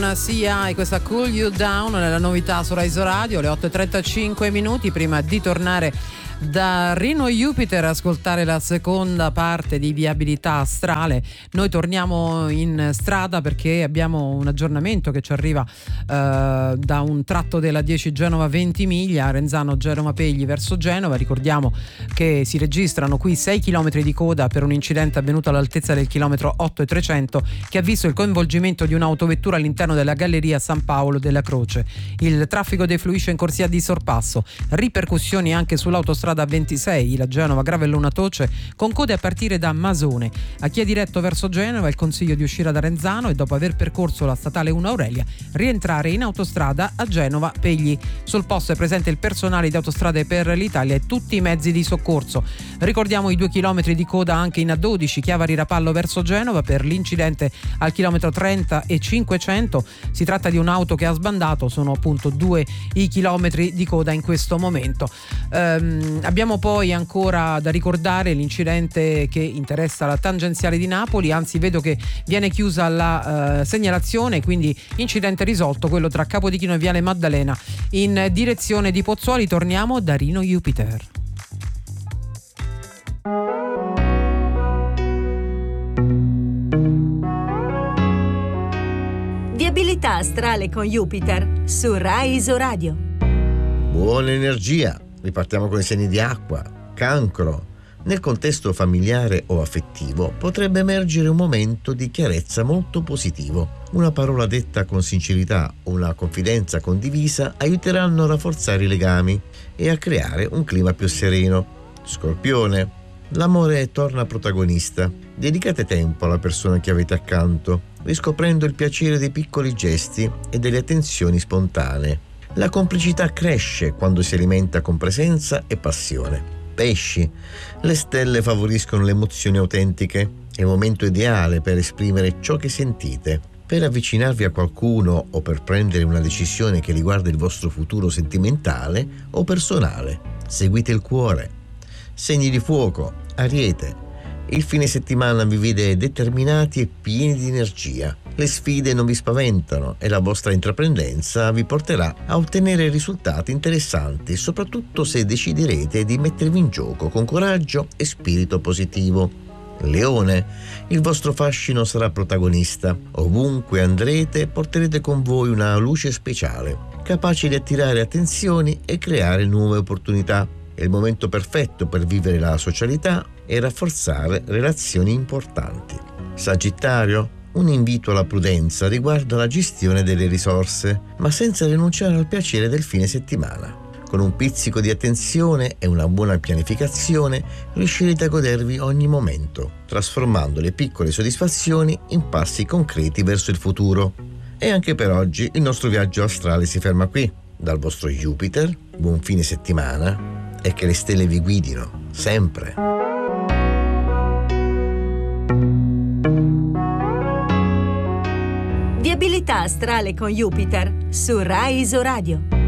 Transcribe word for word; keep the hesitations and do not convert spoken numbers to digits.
C I, questa Cool You Down nella novità su Rise Radio, le otto e trentacinque minuti. Prima di tornare da Rino Jupiter ascoltare la seconda parte di Viabilità Astrale, noi torniamo in strada perché abbiamo un aggiornamento che ci arriva eh, da un tratto della dieci Genova Ventimiglia, Renzano Genova Pegli verso Genova. Ricordiamo che si registrano qui sei chilometri di coda per un incidente avvenuto all'altezza del chilometro otto e trecento che ha visto il coinvolgimento di un'autovettura all'interno della galleria San Paolo della Croce. Il traffico defluisce in corsia di sorpasso, ripercussioni anche sull'autostrada ventisei, la Genova Gravellona Toce, con code a partire da Masone. A chi è diretto verso Genova il consiglio di uscire da Renzano e, dopo aver percorso la statale uno Aurelia, rientrare in autostrada a Genova Pegli. Sul posto è presente il personale di Autostrade per l'Italia e tutti i mezzi di soccorso. Ricordiamo i due chilometri di coda anche in A dodici Chiavari Rapallo verso Genova per l'incidente al chilometro trenta e cinquecento. Si tratta di un'auto che ha sbandato, sono appunto due i chilometri di coda in questo momento. Ehm, abbiamo poi ancora da ricordare l'incidente che interessa la tangenziale di Napoli, anzi vedo che viene chiusa la eh, segnalazione, quindi incidente risolto, quello tra Capodichino e Viale Maddalena in direzione di Pozzuoli. Torniamo da Rino Jupiter. Viabilità astrale con Jupiter su Rise Radio. Buona energia. Ripartiamo con i segni di acqua. Cancro. Nel contesto familiare o affettivo potrebbe emergere un momento di chiarezza molto positivo. Una parola detta con sincerità o una confidenza condivisa aiuteranno a rafforzare i legami e a creare un clima più sereno. Scorpione. L'amore torna protagonista. Dedicate tempo alla persona che avete accanto, riscoprendo il piacere dei piccoli gesti e delle attenzioni spontanee. La complicità cresce quando si alimenta con presenza e passione. Pesci. Le stelle favoriscono le emozioni autentiche. È il momento ideale per esprimere ciò che sentite. Per avvicinarvi a qualcuno o per prendere una decisione che riguarda il vostro futuro sentimentale o personale. Seguite il cuore. Segni di fuoco. Ariete. Il fine settimana vi vede determinati e pieni di energia. Le sfide non vi spaventano e la vostra intraprendenza vi porterà a ottenere risultati interessanti, soprattutto se deciderete di mettervi in gioco con coraggio e spirito positivo. Leone, il vostro fascino sarà protagonista. Ovunque andrete porterete con voi una luce speciale, capace di attirare attenzioni e creare nuove opportunità. È il momento perfetto per vivere la socialità e rafforzare relazioni importanti. Sagittario, un invito alla prudenza riguardo la gestione delle risorse, ma senza rinunciare al piacere del fine settimana. Con un pizzico di attenzione e una buona pianificazione riuscirete a godervi ogni momento, trasformando le piccole soddisfazioni in passi concreti verso il futuro. E anche per oggi il nostro viaggio astrale si ferma qui. Dal vostro Jupiter, buon fine settimana e che le stelle vi guidino sempre. Viabilità astrale con Jupiter su Rise Radio.